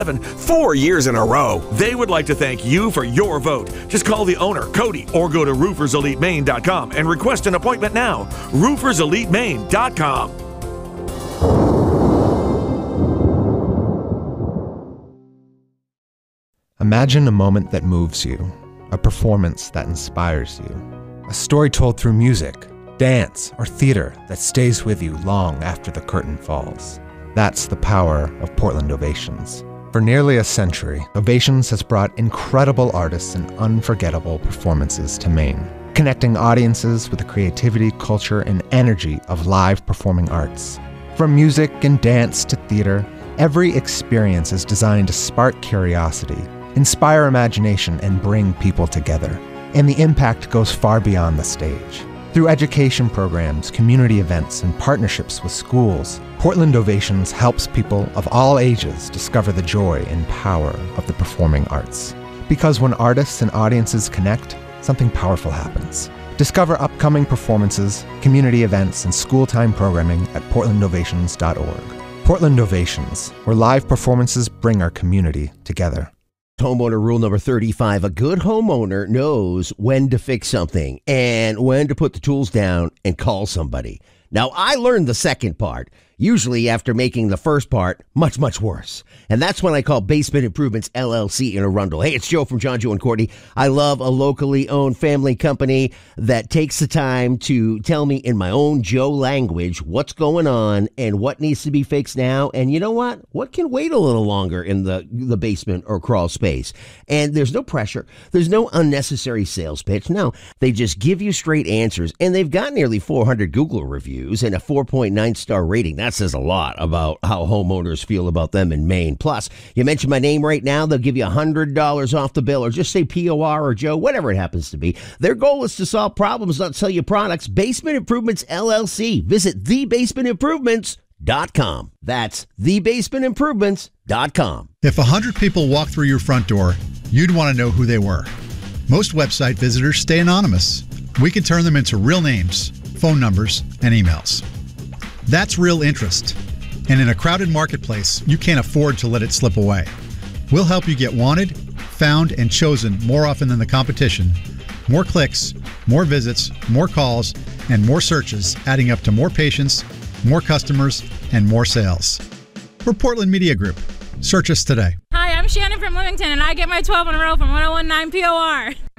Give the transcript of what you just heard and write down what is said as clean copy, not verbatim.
4 years in a row. They would like to thank you for your vote. Just call the owner, Cody, or go to rooferselitemaine.com and request an appointment now. rooferselitemaine.com. Imagine a moment that moves you, a performance that inspires you, a story told through music, dance, or theater that stays with you long after the curtain falls. That's the power of Portland Ovations. For nearly a century, Ovations has brought incredible artists and unforgettable performances to Maine, connecting audiences with the creativity, culture, and energy of live performing arts. From music and dance to theater, every experience is designed to spark curiosity, inspire imagination, and bring people together. And the impact goes far beyond the stage. Through education programs, community events, and partnerships with schools, Portland Ovations helps people of all ages discover the joy and power of the performing arts. Because when artists and audiences connect, something powerful happens. Discover upcoming performances, community events, and school-time programming at portlandovations.org. Portland Ovations, where live performances bring our community together. Homeowner rule number 35, a good homeowner knows when to fix something and when to put the tools down and call somebody. Now, I learned the second part, usually after making the first part much, much worse. And that's when I call Basement Improvements, LLC in Arundel. Hey, it's Joe from John, Joe, and Courtney. I love a locally owned family company that takes the time to tell me in my own Joe language what's going on and what needs to be fixed now. And you know what can wait a little longer in the basement or crawl space? And there's no pressure. There's no unnecessary sales pitch. No, they just give you straight answers. And they've got nearly 400 Google reviews and a 4.9 star rating. That says a lot about how homeowners feel about them in Maine. Plus, you mention my name right now, they'll give you $100 off the bill, or just say POR or Joe, whatever it happens to be. Their goal is to solve problems, not sell you products. Basement Improvements, LLC. Visit thebasementimprovements.com. That's thebasementimprovements.com. If 100 people walk through your front door, you'd want to know who they were. Most website visitors stay anonymous. We can turn them into real names, phone numbers, and emails. That's real interest. And in a crowded marketplace, you can't afford to let it slip away. We'll help you get wanted, found, and chosen more often than the competition. More clicks, more visits, more calls, and more searches, adding up to more patients, more customers, and more sales. We're Portland Media Group. Search us today. Hi, I'm Shannon from Livingston, and I get my 12 in a row from 1019 POR.